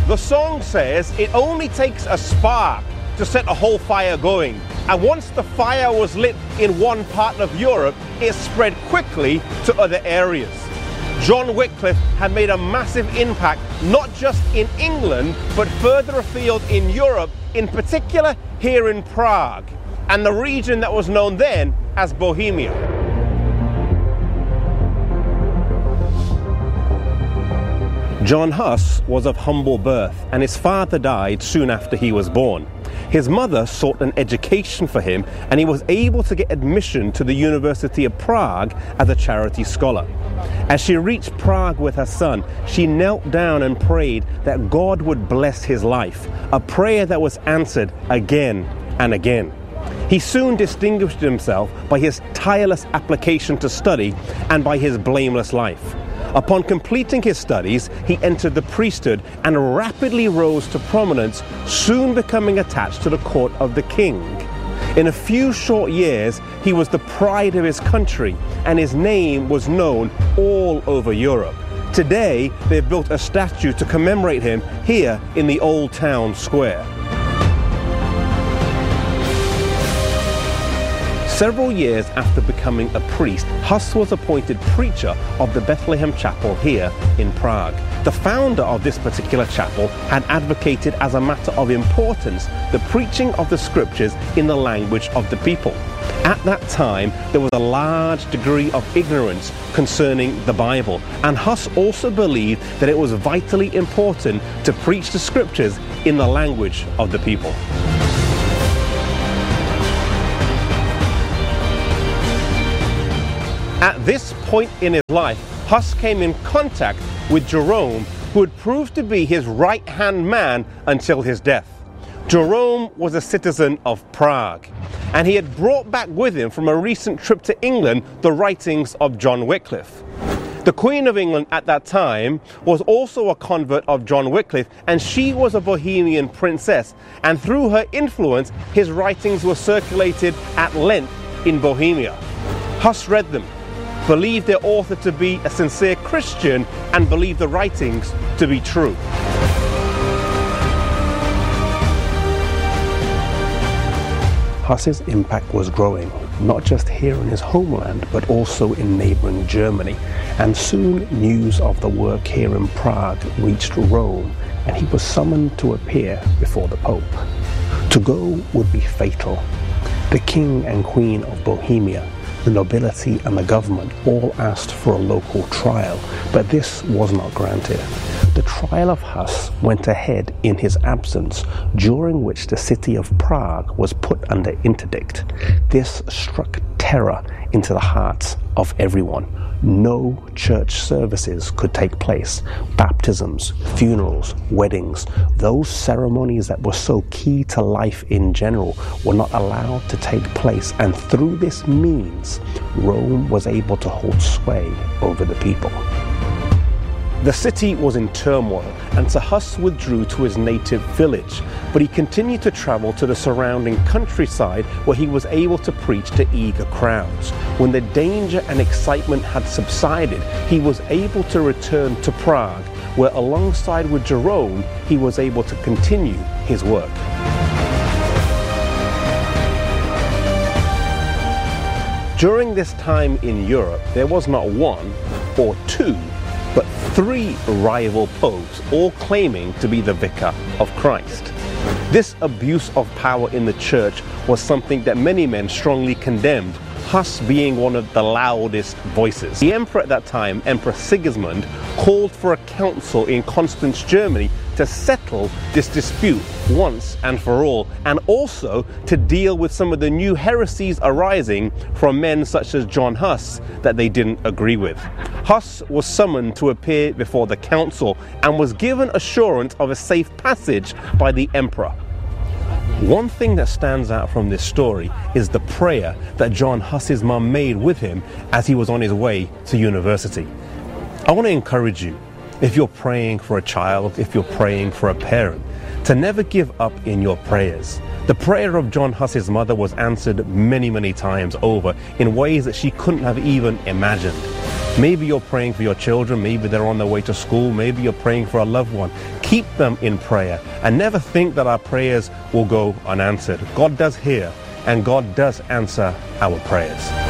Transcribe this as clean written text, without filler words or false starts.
The song says it only takes a spark to set a whole fire going. And once the fire was lit in one part of Europe, it spread quickly to other areas. John Wycliffe had made a massive impact, not just in England, but further afield in Europe, in particular here in Prague, and the region that was known then as Bohemia. John Huss was of humble birth, and his father died soon after he was born. His mother sought an education for him, and he was able to get admission to the University of Prague as a charity scholar. As she reached Prague with her son, she knelt down and prayed that God would bless his life, a prayer that was answered again and again. He soon distinguished himself by his tireless application to study and by his blameless life. Upon completing his studies, he entered the priesthood and rapidly rose to prominence, soon becoming attached to the court of the king. In a few short years, he was the pride of his country, and his name was known all over Europe. Today, they've built a statue to commemorate him here in the Old Town Square. Several years after becoming a priest, Huss was appointed preacher of the Bethlehem Chapel here in Prague. The founder of this particular chapel had advocated as a matter of importance the preaching of the scriptures in the language of the people. At that time, there was a large degree of ignorance concerning the Bible, and Huss also believed that it was vitally important to preach the scriptures in the language of the people. At this point in his life, Huss came in contact with Jerome, who would prove to be his right-hand man until his death. Jerome was a citizen of Prague, and he had brought back with him from a recent trip to England the writings of John Wycliffe. The Queen of England at that time was also a convert of John Wycliffe, and she was a Bohemian princess, and through her influence, his writings were circulated at length in Bohemia. Huss read them, believed their author to be a sincere Christian, and believed the writings to be true. Huss's impact was growing, not just here in his homeland, but also in neighboring Germany. And soon news of the work here in Prague reached Rome, and he was summoned to appear before the Pope. To go would be fatal. The King and Queen of Bohemia, the nobility and the government all asked for a local trial, but this was not granted. The trial of Huss went ahead in his absence, during which the city of Prague was put under interdict. This struck terror into the hearts of everyone. No church services could take place. Baptisms, funerals, weddings, those ceremonies that were so key to life in general were not allowed to take place, and through this means, Rome was able to hold sway over the people. The city was in turmoil, and so Huss withdrew to his native village, but he continued to travel to the surrounding countryside where he was able to preach to eager crowds. When the danger and excitement had subsided, he was able to return to Prague, where alongside with Jerome, he was able to continue his work. During this time in Europe, there was not one or two, but three rival popes, all claiming to be the vicar of Christ. This abuse of power in the church was something that many men strongly condemned, Huss being one of the loudest voices. The emperor at that time, Emperor Sigismund, called for a council in Constance, Germany, to settle this dispute once and for all, and also to deal with some of the new heresies arising from men such as John Huss that they didn't agree with. Huss was summoned to appear before the council and was given assurance of a safe passage by the emperor. One thing that stands out from this story is the prayer that John Huss's mum made with him as he was on his way to university. I want to encourage you, if you're praying for a child, if you're praying for a parent, to never give up in your prayers. The prayer of John Huss's mother was answered many, many times over in ways that she couldn't have even imagined. Maybe you're praying for your children, maybe they're on their way to school, maybe you're praying for a loved one. Keep them in prayer and never think that our prayers will go unanswered. God does hear and God does answer our prayers.